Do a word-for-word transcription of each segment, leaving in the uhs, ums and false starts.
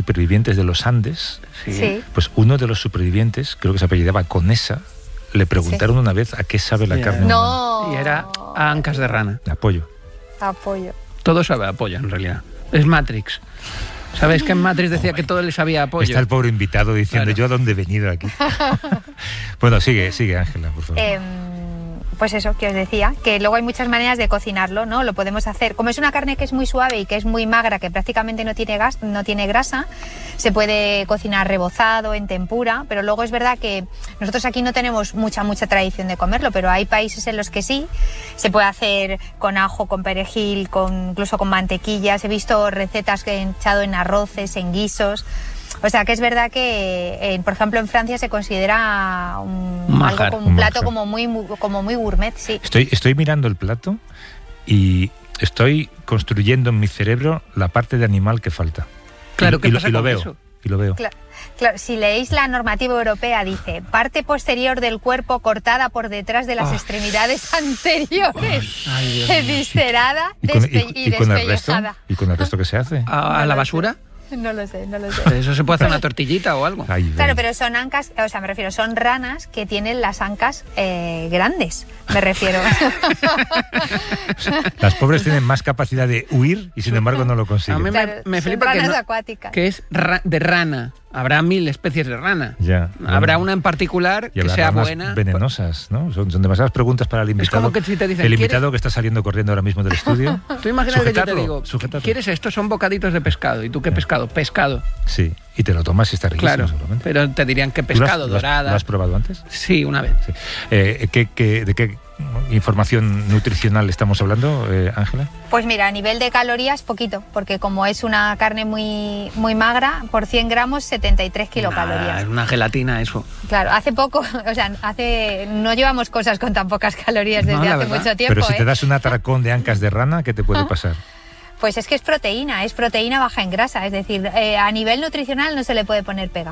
supervivientes de los Andes, sí. Sí. pues uno de los supervivientes, creo que se apellidaba Conesa, le preguntaron sí. una vez a qué sabe la sí, carne no. humana. Y era a ancas de rana. A pollo. A pollo. Todo sabe a pollo, en realidad. Es Matrix. ¿Sabéis que en Matrix decía oh, que todo le sabía a pollo? Está el pobre invitado diciendo, claro. ¿yo a dónde he venido aquí? Bueno, sigue, sigue, Ángela, por favor. Eh, pues eso, que os decía, que luego hay muchas maneras de cocinarlo, ¿no? Lo podemos hacer. Como es una carne que es muy suave y que es muy magra, que prácticamente no tiene gas, no tiene grasa, se puede cocinar rebozado, en tempura, pero luego es verdad que nosotros aquí no tenemos mucha, mucha tradición de comerlo, pero hay países en los que sí. Se puede hacer con ajo, con perejil, con, incluso con mantequillas. He visto recetas que han echado en arroces, en guisos. O sea que es verdad que, eh, por ejemplo, en Francia se considera un, majar, algo como un, un plato como muy, como muy gourmet, sí. Estoy, estoy mirando el plato y estoy construyendo en mi cerebro la parte de animal que falta. Claro, y, ¿qué y, pasa lo, y lo con veo. eso? Y lo veo. Claro, claro, si leéis la normativa europea dice parte posterior del cuerpo cortada por detrás de las oh. extremidades anteriores, oh, ay, viscerada ¿Y con, despe- y, y, y con el resto? despellejada. ¿Y con el resto qué se hace? ¿A, a la basura? No lo sé, no lo sé. Eso se puede hacer una tortillita o algo. Ay, claro, pero son ancas, o sea, me refiero, son ranas que tienen las ancas eh, grandes, me refiero. Las pobres tienen más capacidad de huir y sin embargo no lo consiguen. A mí me, Claro, me son flipa ranas que, no, acuáticas. que es ra- de rana. Habrá mil especies de rana. Ya, Habrá bueno. una en particular y que sea ranas buena. venenosas, ¿no? Son, son demasiadas preguntas para el invitado. Es como que si te dicen, el invitado que está saliendo corriendo ahora mismo del estudio. Tú imaginas que yo te digo, sujetarlo. ¿quieres esto? Son bocaditos de pescado. ¿Y tú qué pescado? Pescado. Sí, y te lo tomas y está riquísimo, Claro, seguramente. pero te dirían que pescado, ¿Lo has, dorada. ¿Lo has probado antes? Sí, una vez. Sí. Eh, ¿qué, qué, ¿De qué información nutricional estamos hablando, eh, Ángela? Pues mira, a nivel de calorías, poquito, porque como es una carne muy, muy magra, por cien gramos, setenta y tres kilocalorías. Nah, es una gelatina eso. Claro, hace poco, o sea, hace no llevamos cosas con tan pocas calorías desde No, hace verdad. mucho tiempo. Pero si ¿eh? te das un atracón de ancas de rana, ¿qué te puede pasar? Pues es que es proteína, es proteína baja en grasa, es decir, eh, a nivel nutricional no se le puede poner pega.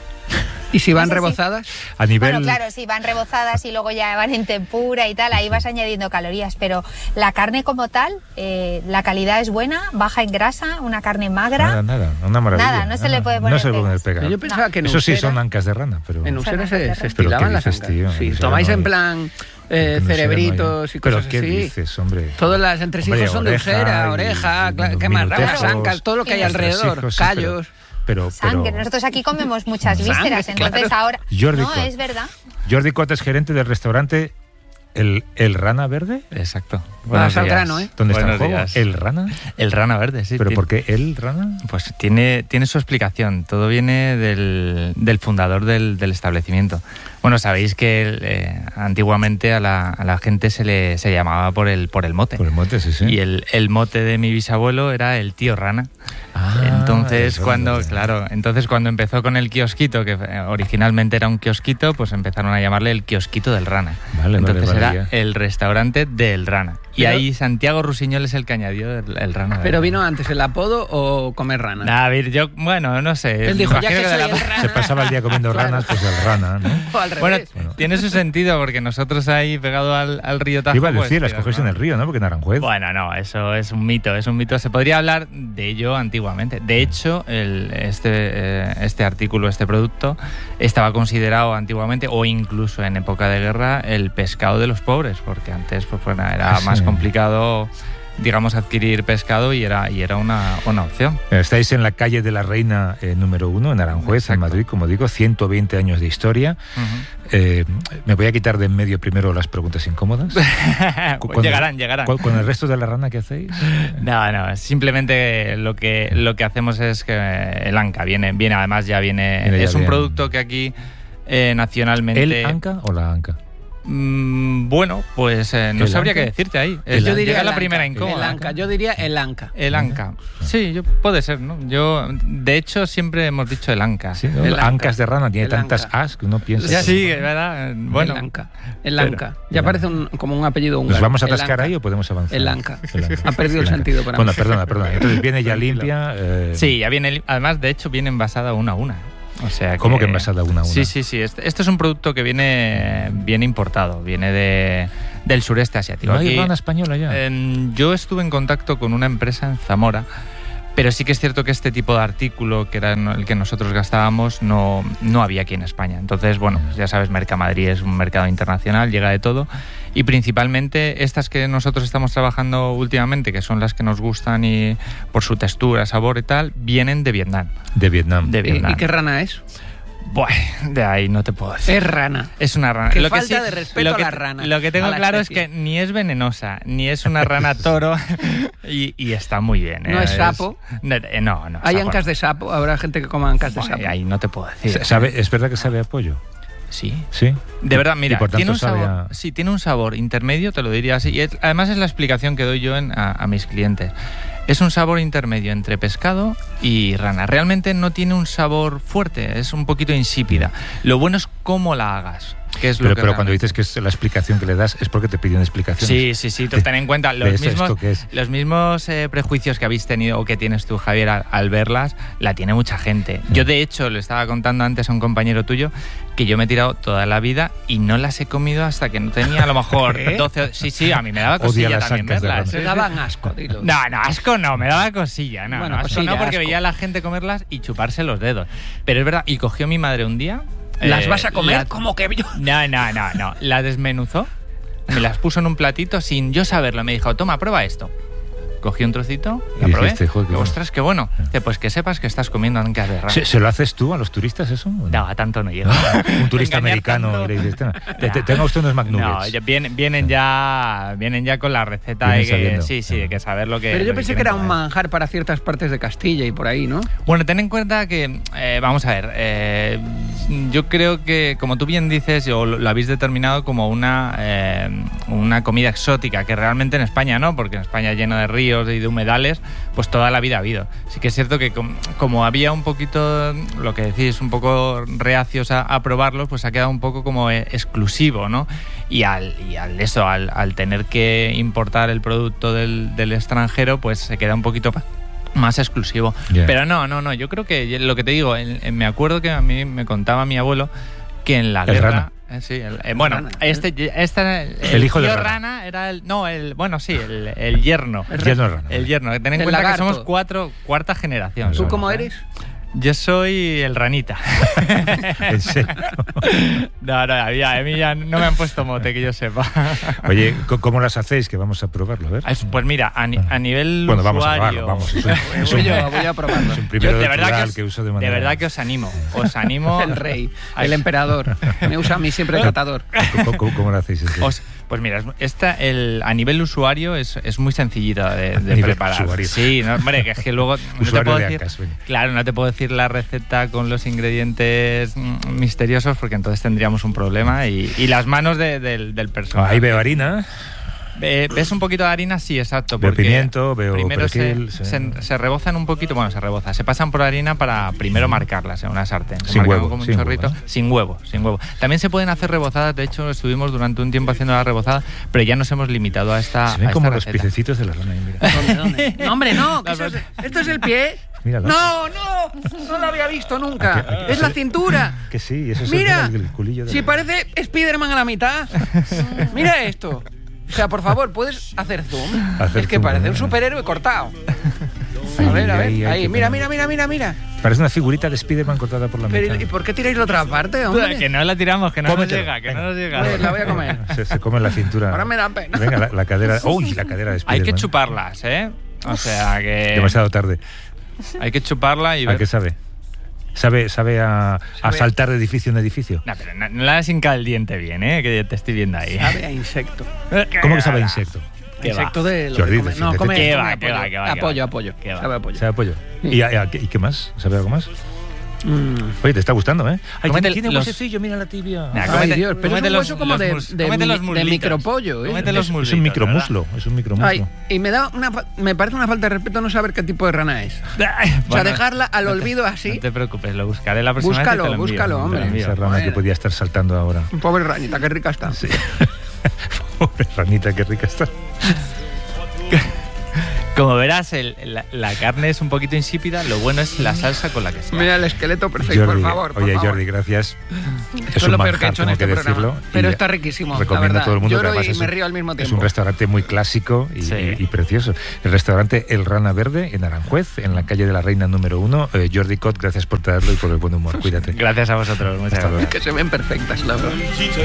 ¿Y si van Eso sí. rebozadas? A nivel... Bueno, claro, si van rebozadas y luego ya van en tempura y tal, ahí vas añadiendo calorías, pero la carne como tal, eh, la calidad es buena, baja en grasa, una carne magra. Nada, nada, una maravilla. Nada, no se le puede poner No se le puede poner pegas. pega. Yo pensaba No. que en Eso sí Usera, son ancas de rana, pero... en Usera se, se ¿Pero estilaban qué las dices, ancas. tío? Sí, En Usera tomáis no en hay- plan eh, En Usera cerebritos no hay- y cosas ¿Pero qué así. dices, hombre? Todas las entresijos Hombre, son de oreja Usera, y- oreja, y cla- ¿qué más? minutejos, Ramas, ancas, todo lo que hay y alrededor, entresijos, sí, callos. Pero, pero, Sangre, pero... nosotros aquí comemos muchas Sangre, vísceras, entonces claro. ahora... Jordi no, Cot. es verdad. Jordi Cot es gerente del restaurante El, el Rana Verde. Exacto. Vas al grano, ¿eh? ¿Dónde está el Buenos juego? días. ¿El Rana? El Rana Verde, sí. ¿Pero tiene- por qué el Rana? Pues tiene, tiene su explicación. Todo viene del, del fundador del, del establecimiento. Bueno, sabéis que eh, antiguamente a la, a la gente se le se llamaba por el, por el mote. Por el monte, sí, sí. Y el, el mote de mi bisabuelo era el tío Rana. Ah, entonces eso, cuando, eso. claro, entonces cuando empezó con el kiosquito, que eh, originalmente era un kiosquito, pues empezaron a llamarle el kiosquito del Rana. Vale, entonces vale, vale, era ya. el restaurante del Rana. Y Pero- ahí Santiago Rusiñol es el que añadió el, el Rana. ¿Pero vino antes el apodo o comer rana? A ver, yo, bueno, no sé. Él dijo, me ya imagino que de soy la- el rana. Se pasaba el día comiendo Claro. ranas, pues el Rana, ¿no? O al Bueno, revés. Bueno. tiene su sentido porque nosotros ahí pegado al, al río Tajo. Iba a decir, pues, las tío, cogéis ¿no? en el río, ¿no? Porque en Aranjuez. Bueno, no, eso es un mito, es un mito. Se podría hablar de ello antiguamente. De hecho, el, este, eh, este artículo, este producto, estaba considerado antiguamente, o incluso en época de guerra, el pescado de los pobres, porque antes pues, bueno, era Ah, sí. más complicado, digamos, adquirir pescado y era, y era una, una opción. Estáis en la calle de la Reina eh, número uno, en Aranjuez, Exacto. en Madrid, como digo, ciento veinte años de historia. Uh-huh. Eh, me voy a quitar de en medio primero las preguntas incómodas. Pues llegarán, llegarán. ¿Con, con el resto de la rana qué hacéis? No, no, simplemente lo que lo que hacemos es que el anca viene, viene además ya viene, Viene ya es un bien. producto que aquí eh, nacionalmente. ¿El anca o la anca? Mm, bueno, pues eh, no ¿El sabría anca? qué decirte ahí. El Yo anca. diría el la anca, primera el incómoda. anca. Yo diría el anca. El anca. Sí, yo, puede ser, ¿no? Yo, de hecho, siempre hemos dicho el anca. Sí, ¿no? El anca. Ancas de rana, tiene El tantas anca. as que uno piensa. Ya que- sí, es verdad. Bueno, el anca. El pero- anca. Ya parece un, como un apellido húngaro. ¿Nos vamos a El atascar anca. ahí o podemos avanzar? El anca. El anca. Ha perdido el anca. sentido para Bueno, mí. perdona, perdona. Entonces viene ya limpia. eh, sí, ya viene. Además, de hecho, viene envasada una a una. O sea ¿Cómo que envasada una a una? Sí, sí, sí. Este, este es un producto que viene, viene importado, viene de, del sureste asiático. ¿No hay Aquí, rana española ya? eh, yo estuve en contacto con una empresa en Zamora, Pero sí que es cierto que este tipo de artículo, que era el que nosotros gastábamos, no, no había aquí en España. Entonces, bueno, ya sabes, Mercamadrid es un mercado internacional, llega de todo. Y principalmente estas que nosotros estamos trabajando últimamente, que son las que nos gustan y por su textura, sabor y tal, vienen de Vietnam. De Vietnam. De Vietnam. ¿Y, y qué rana es? Bueno, de ahí no te puedo decir. Es rana. Es una rana. Qué lo que falta sí, de respeto lo que, a la rana. Lo que tengo a la claro especie. es que ni es venenosa, ni es una rana toro y, y está muy bien. ¿eh? ¿No es sapo? No, eh, no. no ¿Hay sapo ancas no. de sapo? ¿Habrá gente que coma ancas de Bueno, sapo? ahí no te puedo decir. ¿Sabe, ¿Es verdad que sabe a pollo? Sí. Sí. De verdad, mira, Y por tanto tiene un sabe sabor, a- sí, tiene un sabor intermedio, te lo diría así. Y es- además es la explicación que doy yo en- a, a mis clientes. Es un sabor intermedio entre pescado y rana. Realmente no tiene un sabor fuerte, es un poquito insípida. Lo bueno es cómo la hagas. Que es lo Pero, que pero cuando realmente- dices que es la explicación que le das es porque te piden explicaciones. Sí, sí, sí, tú ten en cuenta ¿De los eso mismos, esto qué es? los mismos eh, prejuicios que habéis tenido o que tienes tú, Javier, al, al verlas, la tiene mucha gente. Yo, de hecho, le estaba contando antes a un compañero tuyo que yo me he tirado toda la vida y no las he comido hasta que no tenía a lo mejor ¿Eh? doce... o- Sí, sí, a mí me daba Odia cosilla las también ancas de verlas. Se daban asco, dilo. No, no, asco no, me daba cosilla. No, Bueno, no, asco cosilla, no, porque asco. veía a la gente comerlas y chuparse los dedos. Pero es verdad, y cogió mi madre un día... ¿Las eh, vas a comer? la- ¿Cómo que yo? No, no, no, no. La desmenuzó, me las puso en un platito sin yo saberlo. Me dijo, toma, prueba esto. Cogí un trocito, Y la probé. dijiste, joder, qué bueno. Ostras, qué bueno. Dice, pues que sepas que estás comiendo ancas de rana. ¿Se, se lo haces tú a los turistas eso? No, a tanto no llego. Un turista Engañar americano tanto. y le dices, "Tenga, te- te- tenga usted unos No, McNuggets". ya vienen, vienen ya vienen ya con la receta. Vienen Y que, sabiendo. sí, sí, hay que saber lo que. Pero lo yo pensé que quieren era un comer. manjar para ciertas partes de Castilla y por ahí, ¿no? Bueno, ten en cuenta que, eh, vamos a ver, eh, yo creo que, como tú bien dices, o lo, lo habéis determinado como una, eh, una comida exótica, que realmente en España no, porque en España lleno de ríos y de humedales, pues toda la vida ha habido. Sí que es cierto que com- como había un poquito, lo que decís, un poco reacios a, a probarlos, pues ha quedado un poco como eh, exclusivo, ¿no? Y al, y al eso, al, al tener que importar el producto del, del extranjero, pues se queda un poquito pa- más exclusivo. Yeah. Pero no, no, no, yo creo que lo que te digo, en- en- me acuerdo que a mí me contaba mi abuelo que en la El guerra... rana. eh, sí, el- eh, bueno, Rana. este, este el, El hijo de tío rana. rana era el... No, el... Bueno, sí, el, el yerno. El yerno de rana. El yerno. Ten en El cuenta lagarto. que somos cuatro, cuarta generación. ¿Tú somos, cómo ¿eh? eres? Yo soy el ranita. En serio. No, no, a mí, a mí ya no me han puesto mote, que yo sepa. Oye, ¿c- ¿cómo las hacéis? Que vamos a probarlo, a ver. Pues mira, a, ni- a nivel Bueno, vamos a usuario... probarlo, vamos. Es un, es Voy un- yo, voy a probarlo. es un primero Yo de del verdad, que plural os, que uso de de manera... verdad que os animo. Os animo... El rey, Ay. el emperador. Me usa a mí siempre el catador. ¿Cómo, cómo- cómo lo hacéis? en serio? Os- pues mira, es- esta, el, a nivel usuario es, es muy sencillita de, de nivel preparar. usuario. Sí, no, hombre, que es que luego no te Usuario puedo de decir, Ancas, venga. claro, no te puedo decir la receta con los ingredientes mm, misteriosos porque entonces tendríamos un problema y, y las manos de- del, del personaje. Ahí veo harina. Ve- ¿Ves un poquito de harina? Sí, exacto. Veo porque pimiento, veo primero se, perejil, sí. se, se rebozan un poquito, bueno, se reboza, se pasan por harina para primero marcarlas en una sartén. Se Sin marcan huevo, como un sin chorrito, huevo, ¿eh? sin huevo, sin huevo. También se pueden hacer rebozadas, de hecho estuvimos durante un tiempo haciendo la rebozada, pero ya nos hemos limitado a esta, Se ven a como esta los receta. piececitos de la rana. ahí, mira. ¿Dónde, dónde? No, hombre, no. que La eso es- verdad. ¿Esto es el pie? Míralo. No, no. No lo había visto nunca. Aquí- aquí- Es la cintura. Que sí, eso es Mira, el, el culillo de si la- parece Spiderman a la mitad. Mira esto. O sea, por favor, ¿puedes hacer zoom? Hacer es que zoom, parece ¿no? un superhéroe cortado. Ahí, A ver, a ver. ahí, ahí, Ahí, que mira, tengo. mira, mira, mira, mira. Parece una figurita de Spiderman cortada por la Pero, mitad. ¿y por qué tiráis la otra parte, hombre? Que no la tiramos, que no Cómetelo, nos llega, que venga. no nos llega. Pues la voy a comer. Se, se come en la cintura. Ahora me da pena. Venga, la, la cadera. ¡Uy! La cadera de Hay Spiderman. que chuparlas, ¿eh? O sea que... Demasiado tarde. Hay que chuparla y ¿A ver... qué sabe? ¿Sabe, sabe a, a Sabe- saltar de edificio en edificio? No, pero no, no la has hincado el diente bien, ¿eh? Que te estoy viendo ahí. Sabe a insecto. ¿Cómo que sabe a insecto? ¿Qué va? Insecto de lo Jordi, que come. No, defiéndete. come, ¿Qué come va, apoyo. qué va, qué va, qué Apoyo, va? apoyo. ¿Qué va? Sabe a apoyo. ¿Sabe a pollo? ¿Y, a- a- ¿Y qué más? ¿Sabe algo más? Mm. Oye, te está gustando, ¿eh? Ay, Cómete tiene, tiene los- huesecillo, mira la tibia. Nah, Ay, cómete- Dios, pero es cómete un los- hueso como los de, mus- de, cómete mi- los de muslitos. micropollo. ¿eh? Cómete los es, es muslitos, un micromuslo, es un micromuslo. Ay, y me da una fa- me parece una falta de respeto no saber qué tipo de rana es. ¿verdad? O sea, Bueno, dejarla al no te- olvido así. No te preocupes, lo buscaré la próxima Búscalo, vez y te lo envío. búscalo, Te lo hombre. envío. Esa rana Bueno. que podía estar saltando ahora. Pobre ranita, qué rica está. Sí. Pobre ranita, qué rica está. Como verás, el, la, la carne es un poquito insípida, lo bueno es la salsa con la que se Mira el esqueleto perfecto, Jordi, por favor. Por oye, favor. Jordi, gracias. Esto Es es lo un peor que he manjar, hecho en tengo este que programa. decirlo. Pero Y está riquísimo. La recomiendo verdad. a todo el mundo Lloro que además y es me un- río al mismo Es tiempo. un restaurante muy clásico y, Sí. y- y precioso. El restaurante El Rana Verde en Aranjuez, en la calle de la Reina número uno. Eh, Jordi Cot, gracias por traerlo y por el buen humor. Cuídate. Gracias a vosotros, muchas Hasta luego. gracias. Que se ven perfectas, la verdad.